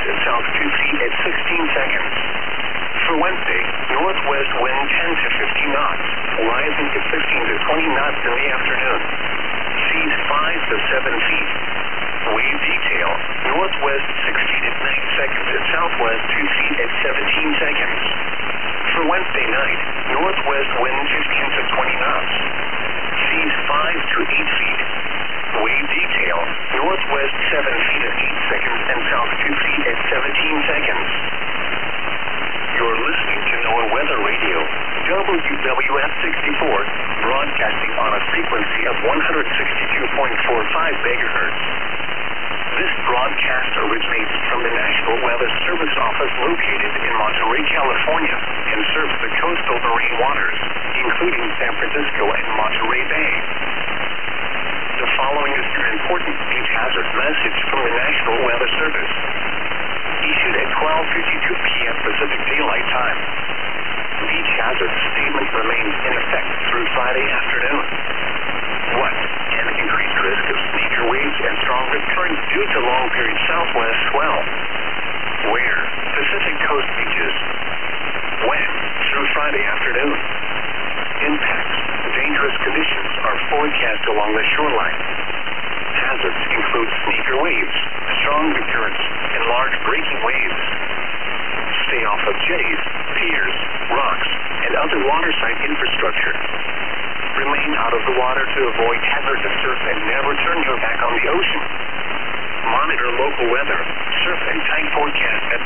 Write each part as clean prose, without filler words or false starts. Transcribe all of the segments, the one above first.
and south 2 feet at 16 seconds. For Wednesday, northwest wind 10 to 15 knots, rising to 15 to 20 knots in the afternoon. Seas 5 to 7 feet. Wave detail, northwest 6 feet at 9 seconds and southwest 2 feet at 17 seconds. For Wednesday night, northwest wind 15 to 20 knots. Seas 5 to 8 feet. Wave detail, northwest 7 feet at 8 seconds and south 2 feet at 17 seconds. You're listening to NOAA Weather Radio, WWF 64, broadcasting on a frequency of 162.45 megahertz. This broadcast originates from the National Weather Service Office located in Monterey, California, and serves the coastal marine waters, including San Francisco and Monterey Bay. The following is an important beach hazard message from the National Weather Service. Issued at 12:52 p.m. Pacific Daylight Time. Beach hazard statement remains in effect through Friday afternoon. 1. An increased risk of sneaker waves and stronger currents due to long-period southwest swell. Where? Pacific coast beaches. When? Through Friday afternoon. Impacts. Dangerous conditions are forecast along the shoreline. Hazards include sneaker waves, strong currents, and large breaking waves. Stay off of jetties, piers, rocks, and other waterside infrastructure. Remain out of the water to avoid hazardous surf and never turn your back on the ocean. Monitor local weather, surf and tide forecast at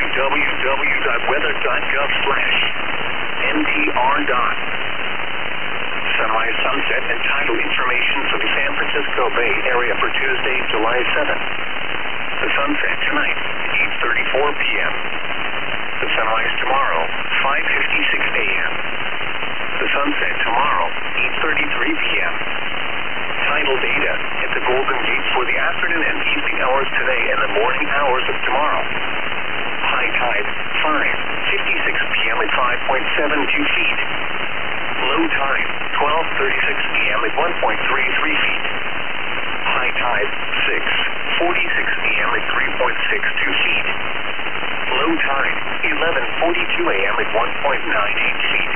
www.weather.gov/mtr. Sunrise, sunset, and tidal information for the San Francisco Bay Area for Tuesday, July 7th. The sunset tonight, 8:34 p.m. The sunrise tomorrow, 5:56 a.m. The sunset tomorrow, 8:33 p.m. Tidal data at the Golden Gate for the afternoon and evening hours today and the morning hours of tomorrow. High tide, 5:56 p.m. at 5.72 feet. Low tide, 12:36 p.m. at 1.33 feet. High tide, 6:46 p.m. at 3.62 feet. Low tide, 11:42 a.m. at 1.98 feet.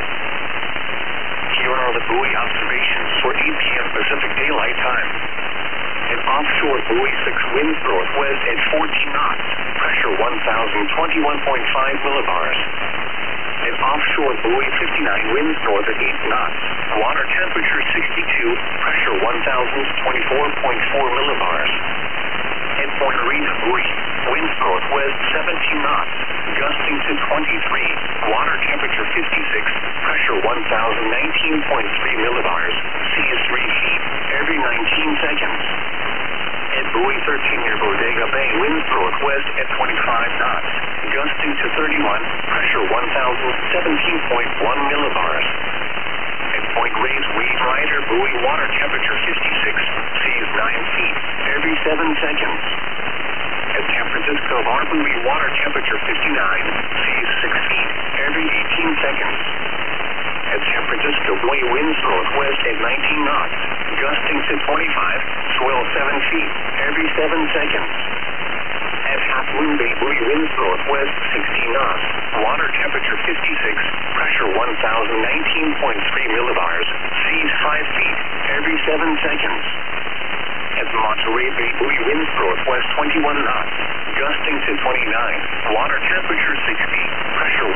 Here are the buoy observations for 8 p.m. Pacific Daylight Time. An offshore buoy 6 winds northwest at 14 knots, pressure 1,021.5 millibars. An offshore buoy 59 winds north at 8 knots, water temperature 62, pressure 1,024.4 millibars. At Point Arena buoy, winds northwest 17 knots, gusting to 23, water temperature 56, pressure 1,019.3 millibars, seas 3 feet every 19 seconds. At buoy 13 near Bodega Bay, winds northwest at 25 knots, gusting to 31, pressure 1,017.1 millibars. At Point Reyes Wave Rider buoy, water temperature 56, seas 9 feet every 7 seconds. At San Francisco Bar buoy, water temperature 59, seas 6 feet every 18 seconds. At San Francisco buoy, winds northwest at 19 knots, gusting to 25, swell 7 feet every 7 seconds. At Half Moon Bay buoy, winds northwest 16 knots, water temperature 56, pressure 1,019.3 millibars, seas 5 feet every 7 seconds. At Monterey Bay buoy, winds northwest 21 knots, gusting to 29, water temperature 60, pressure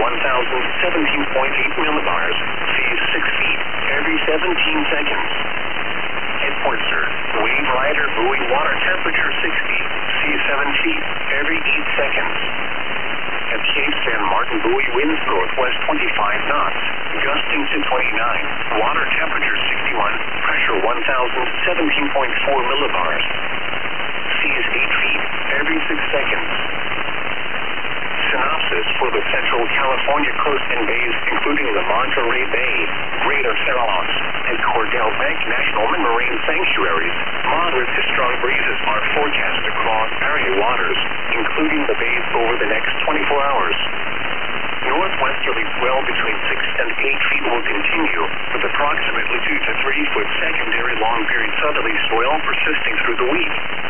1,017.8 millibars, seas 6 feet every 17 seconds. At Port Sur, Wave Rider buoy, water temperature 60, seas 7 feet every 8 seconds. At Cape San Martin buoy, winds northwest 25 knots, gusting to 29, water temperature 61, pressure 1,017.4 millibars, seas 8 feet every 6 seconds. Synopsis for the Central California coast and bays, including the Monterey Bay, Greater Farallons, and Cordell Bank National Marine Sanctuaries. Moderate to strong breezes are forecast across area waters, including the bays over the next 24 hours. Northwesterly swell between 6 and 8 feet will continue, with approximately 2 to 3 foot secondary long-period southerly swell persisting through the week.